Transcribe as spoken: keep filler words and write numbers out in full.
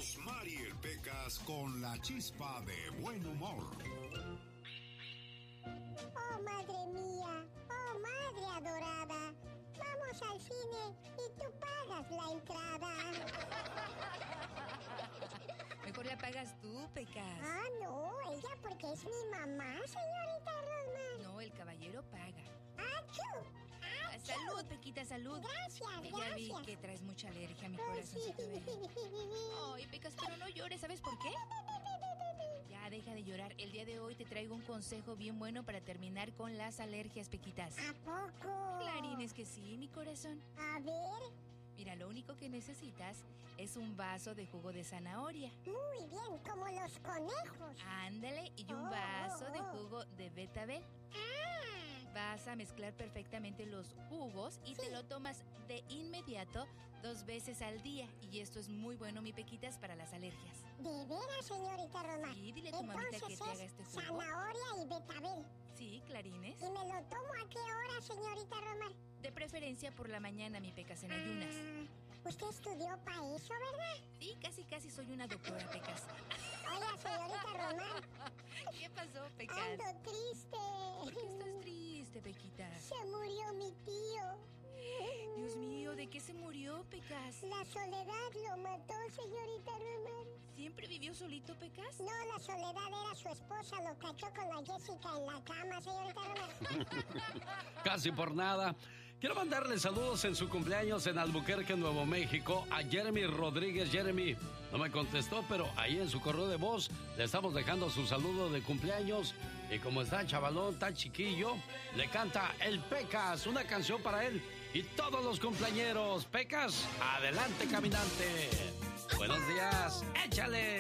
Rosmar y el Pecas con la chispa de buen humor. Oh, madre mía, oh, madre adorada, vamos al cine y tú pagas la entrada. Mejor la pagas tú, Pecas. Ah, no, ella porque es mi mamá, señorita Rosmar. No, el caballero paga. ¡Achú! Ah, salud, Pequita, salud. Gracias, Ya gracias. vi que traes mucha alergia, mi Ay, sí. corazoncito bello. Ay, Pecas, pero no llores, ¿sabes por qué? Ya, deja de llorar. El día de hoy te traigo un consejo bien bueno para terminar con las alergias, Pequitas. ¿A poco? Clarín, es que sí, mi corazón. A ver, Mira, lo único que necesitas es un vaso de jugo de zanahoria. muy bien, como los conejos. Ándale, y un Oh, vaso oh, de oh. jugo de betabel. Vas a mezclar perfectamente los jugos y Sí. te lo tomas de inmediato dos veces al día. Y esto es muy bueno, mi Pequitas, para las alergias. ¿De veras, señorita Rosmar? Sí, dile a tu mamita Entonces que te es haga este jugo. zanahoria y betabel. Sí, Clarines. ¿Y me lo tomo a qué hora, señorita Rosmar? De preferencia por la mañana, mi Pecas, en ayunas. Ah, usted estudió para eso, ¿verdad? Sí, casi casi soy una doctora, Pecas. Oiga, señorita Rosmar, ¿Qué pasó, Pecas? ando triste. ¿Por qué estás triste, Pequitas? Se murió mi tío. Dios mío, ¿de qué se murió, Pecas? La soledad lo mató, señorita Rosmar. ¿Siempre vivió solito, Pecas? No, la soledad era su esposa, lo cachó con la Jessica en la cama, señorita Rosmar. Casi por nada. Quiero mandarle saludos en su cumpleaños en Albuquerque, Nuevo México, a Jeremy Rodríguez. Jeremy no me contestó, pero ahí en su correo de voz le estamos dejando su saludo de cumpleaños. Y como está chavalón, tan chiquillo, le canta El Pecas, una canción para él y todos los cumpleañeros. Pecas, adelante, caminante. Buenos días, échale.